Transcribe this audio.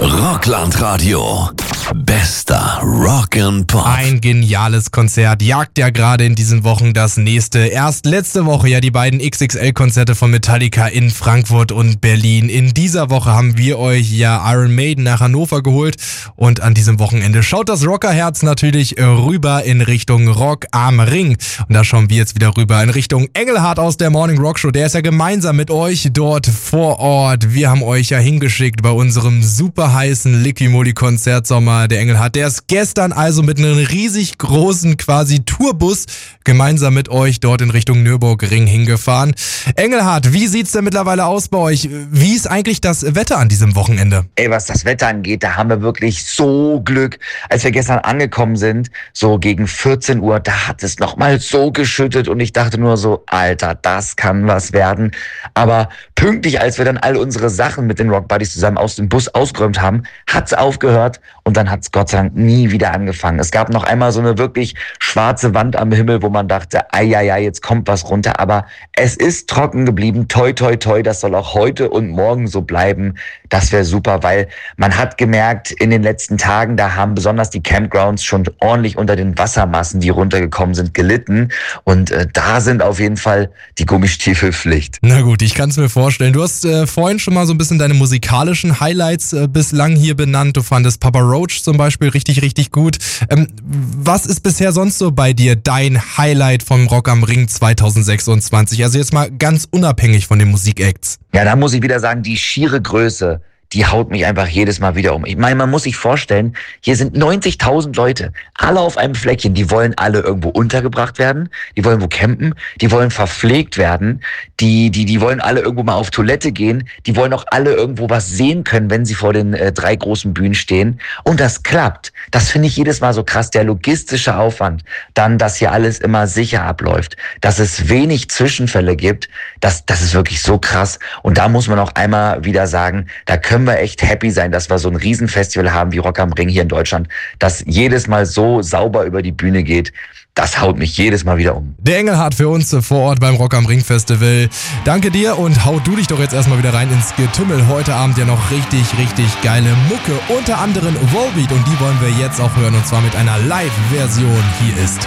Rockland-Radio. Bester Rock'n'Pop. Ein geniales Konzert jagt ja gerade in diesen Wochen das nächste. Erst letzte Woche ja die beiden XXL-Konzerte von Metallica in Frankfurt und Berlin. In dieser Woche haben wir euch ja Iron Maiden nach Hannover geholt. Und an diesem Wochenende schaut das Rockerherz natürlich rüber in Richtung Rock am Ring. Und da schauen wir jetzt wieder rüber in Richtung Engelhardt aus der Morning Rock Show. Der ist ja gemeinsam mit euch dort vor Ort. Wir haben euch ja hingeschickt bei unserem super heißen Licky-Molly-Konzertsommer. Der Engelhardt, der ist gestern also mit einem riesig großen quasi Tourbus gemeinsam mit euch dort in Richtung Nürburgring hingefahren. Engelhardt, wie sieht's denn mittlerweile aus bei euch? Wie ist eigentlich das Wetter an diesem Wochenende? Ey, was das Wetter angeht, da haben wir wirklich so Glück. Als wir gestern angekommen sind, so gegen 14 Uhr, da hat es nochmal so geschüttet und ich dachte nur so, Alter, das kann was werden. Aber pünktlich, als wir dann all unsere Sachen mit den Rock Buddies zusammen aus dem Bus ausgeräumt haben, hat's aufgehört und dann hat's Gott sei Dank nie wieder angefangen. Es gab noch einmal so eine wirklich schwarze Wand am Himmel, wo man dachte, ai, jetzt kommt was runter. Aber es ist trocken geblieben. Toi, toi, toi. Das soll auch heute und morgen so bleiben. Das wäre super, weil man hat gemerkt, in den letzten Tagen, da haben besonders die Campgrounds schon ordentlich unter den Wassermassen, die runtergekommen sind, gelitten. Und da sind auf jeden Fall die Gummistiefel Pflicht. Na gut, ich kann es mir vorstellen. Du hast vorhin schon mal so ein bisschen deine musikalischen Highlights bislang hier benannt. Du fandest Papa Roach zum Beispiel richtig, richtig gut. Was ist bisher sonst so bei dir dein Highlight vom Rock am Ring 2026? Also jetzt mal ganz unabhängig von den Musikacts. Ja, da muss ich wieder sagen, die schiere Größe, die haut mich einfach jedes Mal wieder um. Ich meine, man muss sich vorstellen, hier sind 90.000 Leute, alle auf einem Fleckchen, die wollen alle irgendwo untergebracht werden, die wollen wo campen, die wollen verpflegt werden, die wollen alle irgendwo mal auf Toilette gehen, die wollen auch alle irgendwo was sehen können, wenn sie vor den 3 großen Bühnen stehen. Und das klappt. Das finde ich jedes Mal so krass, der logistische Aufwand. Dann, dass hier alles immer sicher abläuft, dass es wenig Zwischenfälle gibt, das ist wirklich so krass. Und da muss man auch einmal wieder sagen, da können wir echt happy sein, dass wir so ein Riesenfestival haben wie Rock am Ring hier in Deutschland, das jedes Mal so sauber über die Bühne geht. Das haut mich jedes Mal wieder um. Der Engelhardt für uns vor Ort beim Rock am Ring Festival. Danke dir und hau du dich doch jetzt erstmal wieder rein ins Getümmel. Heute Abend ja noch richtig, richtig geile Mucke. Unter anderem Volbeat und die wollen wir jetzt auch hören und zwar mit einer Live-Version. Hier ist